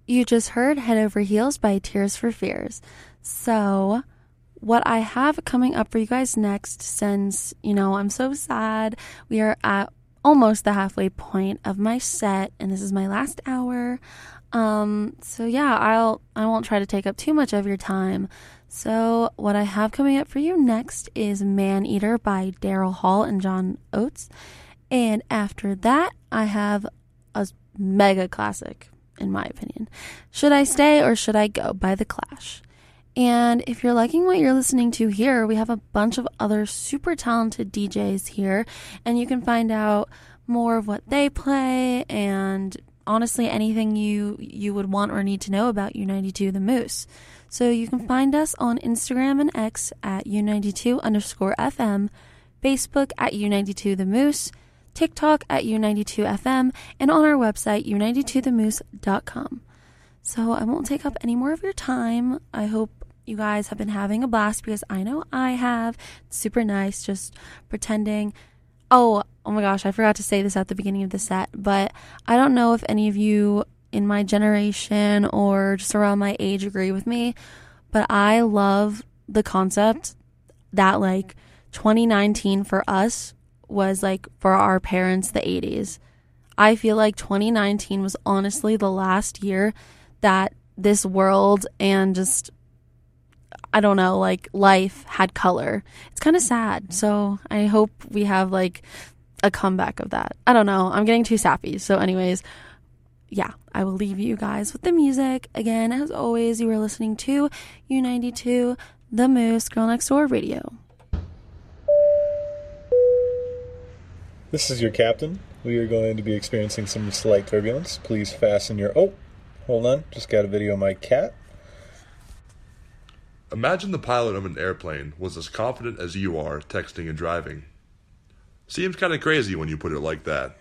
You just heard Head Over Heels by Tears for Fears. So, what I have coming up for you guys next, since, I'm so sad, we are at almost the halfway point of my set, and this is my last hour. So yeah, I won't try to take up too much of your time. So what I have coming up for you next is Man Eater by Daryl Hall and John Oates. And after that, I have a mega classic, in my opinion. Should I Stay or Should I Go by The Clash. And if you're liking what you're listening to here, we have a bunch of other super talented DJs here, and you can find out more of what they play and honestly anything you would want or need to know about U92 The Moose. So you can find us on Instagram and X at U92_FM, Facebook at U92 The Moose, TikTok at U92FM, and on our website, U92themoose.com. So I won't take up any more of your time. I hope you guys have been having a blast, because I know I have. It's super nice just pretending. Oh my gosh, I forgot to say this at the beginning of the set, but I don't know if any of you in my generation or just around my age agree with me, but I love the concept that 2019 for us was for our parents the 80s. I feel like 2019 was honestly the last year that this world and just, I don't know, life had color. It's kind of sad. So I hope we have a comeback of that. I don't know. I'm getting too sappy. So anyways, yeah, I will leave you guys with the music. Again, as always, you are listening to U92, The Moose, Girl Next Door Radio. This is your captain. We are going to be experiencing some slight turbulence. Please fasten your... Oh, hold on. Just got a video of my cat. Imagine the pilot of an airplane was as confident as you are texting and driving. Seems kind of crazy when you put it like that.